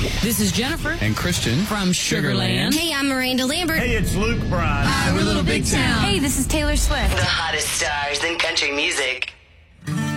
This is Jennifer and Christian from Sugarland. Hey, I'm Miranda Lambert. Hey, it's Luke Bryan. Hi, we're Little Big Town. Hey, this is Taylor Swift. The hottest stars in country music.